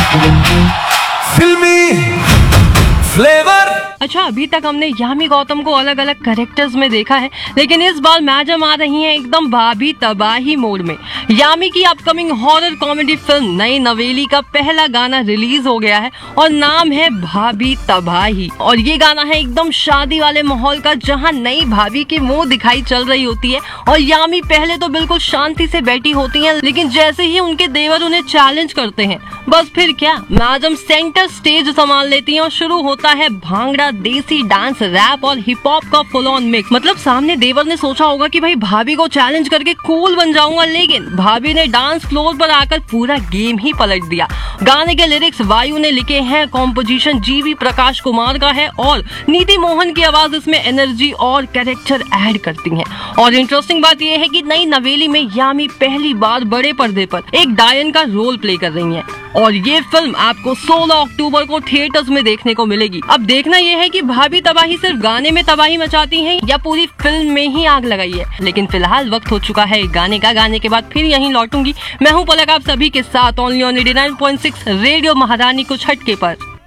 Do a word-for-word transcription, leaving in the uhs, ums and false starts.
फिल्मी फ्लेवर। अच्छा, अभी तक हमने यामी गौतम को अलग अलग कैरेक्टर्स में देखा है, लेकिन इस बार मैडम आ रही हैं एकदम भाभी तबाही मोड में। यामी की अपकमिंग हॉरर कॉमेडी फिल्म नई नवेली का पहला गाना रिलीज हो गया है और नाम है भाभी तबाही। और ये गाना है एकदम शादी वाले माहौल का, जहां नई भाभी की मुंह दिखाई चल रही होती है और यामी पहले तो बिल्कुल शांति से बैठी होती हैं, लेकिन जैसे ही उनके देवर उन्हें चैलेंज करते हैं, बस फिर क्या, मैडम सेंटर स्टेज संभाल लेती हैं और शुरू होता है भांगड़ा, देसी डांस, रैप और हिप हॉप का फुल ऑन मिक्स। मतलब सामने देवर ने सोचा होगा कि भाई भाभी को चैलेंज करके कूल बन जाऊंगा, लेकिन भाभी ने डांस फ्लोर पर आकर पूरा गेम ही पलट दिया। गाने के लिरिक्स वायु ने लिखे हैं, कॉम्पोजिशन जीवी प्रकाश कुमार का है और नीति मोहन की आवाज इसमें एनर्जी और कैरेक्टर ऐड करती है। और इंटरेस्टिंग बात यह है कि नई नवेली में यामी पहली बार बड़े पर्दे पर एक डायन का रोल प्ले कर रही है और ये फिल्म आपको सोलह अक्टूबर को थिएटर्स में देखने को मिलेगी। अब देखना यह है कि भाभी तबाही सिर्फ गाने में तबाही मचाती हैं या पूरी फिल्म में ही आग लगाई है। लेकिन फिलहाल वक्त हो चुका है गाने का, गाने के बाद फिर यहीं लौटूंगी। मैं हूं पलक आप सभी के साथ only on eighty nine point six radio महारानी कुछ हटके पर।